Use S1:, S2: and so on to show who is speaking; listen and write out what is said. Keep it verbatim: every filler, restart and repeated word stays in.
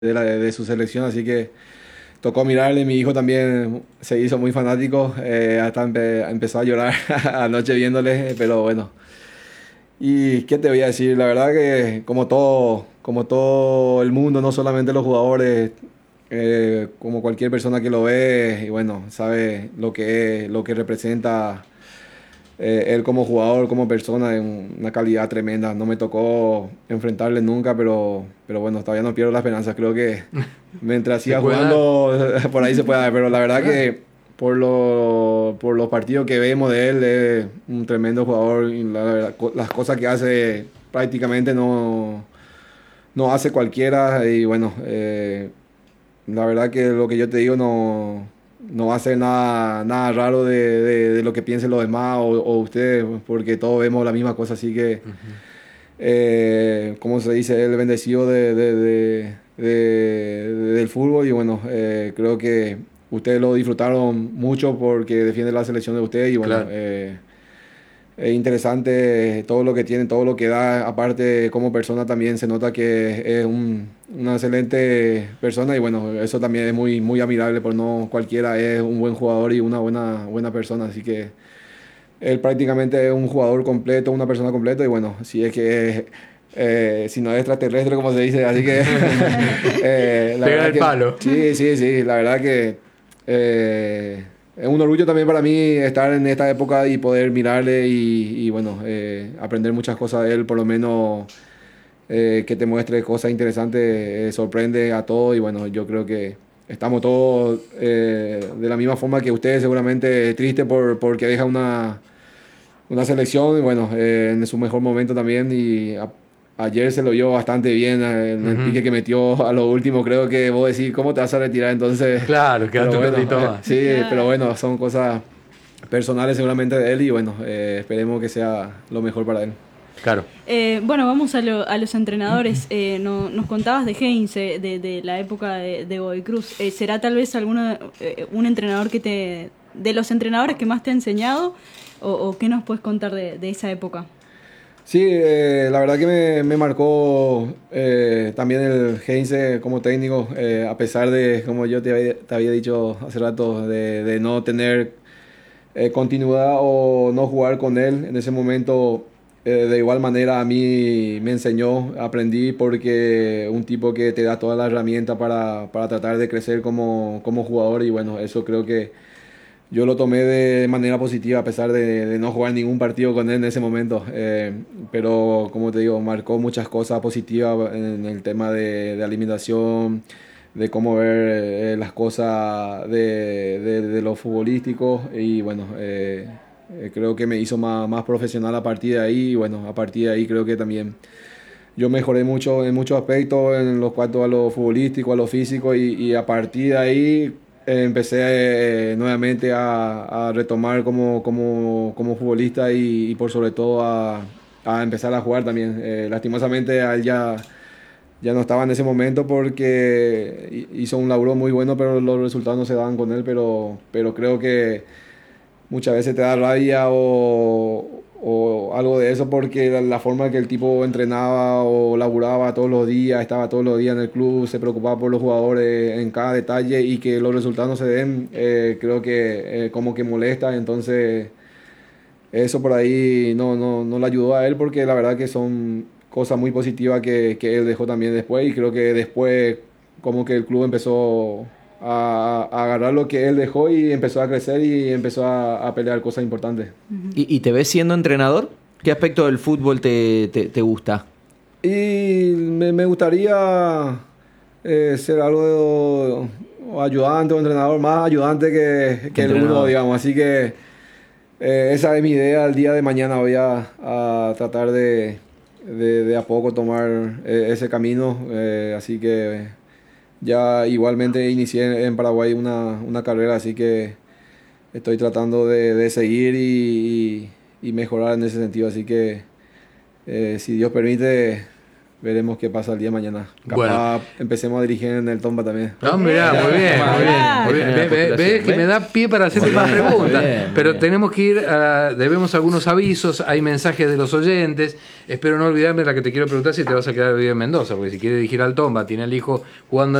S1: de, la, de su selección, así que tocó mirarle. Mi hijo también se hizo muy fanático, eh, hasta empe- empezó a llorar anoche viéndole, pero bueno. ¿Y qué te voy a decir? La verdad que como todo, como todo el mundo, no solamente los jugadores, eh, como cualquier persona que lo ve, y bueno, sabe lo que es, lo que representa eh, él como jugador, como persona, en una calidad tremenda. No me tocó enfrentarle nunca, pero, pero bueno, todavía no pierdo la esperanza. Creo que mientras
S2: Se
S1: siga
S2: puede dar.
S1: jugando, por ahí se puede dar. Pero la verdad que por, lo, por los partidos que vemos de él, es un tremendo jugador. Y la verdad, co- las cosas que hace prácticamente no, no hace cualquiera. Y bueno, eh, la verdad que lo que yo te digo no, no va a ser nada, nada raro de, de- de lo que piensen los demás o, o ustedes, porque todos vemos la misma cosa, así que,
S2: Ujú.
S1: eh, como se dice, el bendecido de, de- de- de- del fútbol y bueno, eh, creo que ustedes lo disfrutaron mucho porque defiende la selección de ustedes y bueno,
S2: Claro.
S1: eh, es interesante todo lo que tiene, todo lo que da. Aparte, como persona también se nota que es un- una excelente persona y bueno, eso también es muy, muy admirable, por no cualquiera es un buen jugador y una buena, buena persona. Así que él prácticamente es un jugador completo, una persona completa y bueno, si es que eh, si no es extraterrestre, como se dice. Así que eh, la
S2: Pega
S1: verdad
S2: el
S1: que
S2: palo.
S1: sí, sí, sí, la verdad que eh, es un orgullo también para mí estar en esta época y poder mirarle y, y, bueno, eh, aprender muchas cosas de él, por lo menos eh, que te muestre cosas interesantes, eh, sorprende a todos y bueno, yo creo que estamos todos eh, de la misma forma que ustedes, seguramente triste por, porque deja una, una selección y bueno, eh, en su mejor momento también y a- ayer se lo vio bastante bien eh, en el
S2: Ujú.
S1: pique que metió a lo último. Creo que vos decís, ¿cómo te vas a retirar entonces?
S2: Claro,
S1: Pero
S2: quédate un
S1: bueno,
S2: ratito
S1: eh,
S2: más.
S1: sí, pero
S3: Claro.
S1: bueno, son cosas personales seguramente de él y bueno, eh, esperemos que sea lo mejor para él.
S2: Claro.
S3: Eh, bueno, vamos a, lo- a los entrenadores. Eh, no- nos contabas de Heinze, de, de la época de, de Godoy Cruz. Eh, ¿será tal vez alguno, eh, un entrenador que te... de los entrenadores que más te ha enseñado? ¿O, o qué nos puedes contar de, de esa época?
S1: Sí, eh, la verdad que me, me marcó eh, también el Heinze como técnico, eh, a pesar de, como yo te había, te había dicho hace rato, de, de no tener eh, continuidad o no jugar con él en ese momento. Eh, de igual manera a mí me enseñó, aprendí porque un tipo que te da toda la herramienta para, para tratar de crecer como, como jugador y bueno, eso creo que yo lo tomé de manera positiva a pesar de, de no jugar ningún partido con él en ese momento. Eh, pero como te digo, marcó muchas cosas positivas en el tema de, de alimentación, de cómo ver eh, las cosas de, de, de lo futbolístico y bueno, eh, eh, creo que me hizo más, más profesional a partir de ahí y bueno, a partir de ahí creo que también yo mejoré mucho en muchos aspectos, en los cuanto a lo futbolístico, a lo físico y, y a partir de ahí eh, empecé eh, nuevamente a, a retomar como, como, como futbolista y, y por sobre todo a, a empezar a jugar también. Eh, lastimosamente a él ya, ya no estaba en ese momento porque hi- hizo un laburo muy bueno, pero los resultados no se daban con él, pero, pero creo que muchas veces te da rabia o, o algo de eso porque la, la forma que el tipo entrenaba o laburaba todos los días, estaba todos los días en el club, se preocupaba por los jugadores en cada detalle y que los resultados no se den, eh, creo que eh, como que molesta. Entonces eso por ahí no, no, no le ayudó a él porque la verdad que son cosas muy positivas que, que él dejó también después y creo que después como que el club empezó a, a agarrar lo que él dejó y empezó a crecer y empezó a, a pelear cosas importantes.
S3: Ujú.
S4: ¿Y, y te ves siendo entrenador? ¿Qué aspecto del fútbol te, te, te gusta?
S1: Y me, me gustaría eh, ser algo de, o ayudante o entrenador, más ayudante que,
S4: ¿Qué
S1: que el uno,
S4: entrenador?
S1: digamos. Así que eh, esa es mi idea. El día de mañana voy a, a tratar de, de, de a poco tomar eh, ese camino. Eh, así que ya igualmente inicié en Paraguay una, una carrera, así que estoy tratando de, de seguir y, y- y mejorar en ese sentido. Así que eh, si Dios permite, veremos qué pasa el día de mañana. Capaz
S2: Bueno.
S1: empecemos a dirigir en el Tomba también.
S2: No, mirá, muy bien, muy bien. Muy bien. Ve- ve- Ves que me da pie para hacerte
S4: Muy
S2: más
S4: bien,
S2: preguntas.
S4: muy bien, muy
S2: Pero
S4: bien.
S2: tenemos que ir, a, debemos algunos avisos, hay mensajes de los oyentes. Espero no olvidarme la que te quiero preguntar si te vas a quedar a vivir en Mendoza, porque si quiere dirigir al Tomba, tiene al hijo jugando